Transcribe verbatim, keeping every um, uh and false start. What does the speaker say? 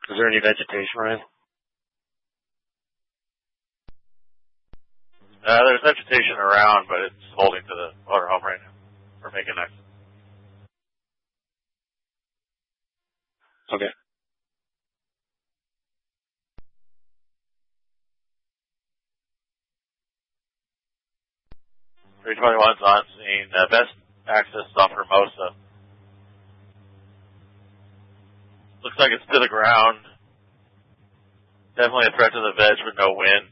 Is there any vegetation around? Uh, there's vegetation around, but it's holding to the motorhome right now. We're making exit. Okay. three twenty-one's on scene. Uh, best access is off Hermosa. Looks like it's to the ground. Definitely a threat to the veg, but no wind.